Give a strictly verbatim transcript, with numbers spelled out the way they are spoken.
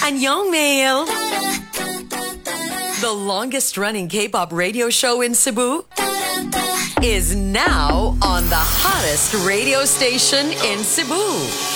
Annyeongmail! The longest running K-pop radio show in Cebu is now on the hottest radio station in Cebu.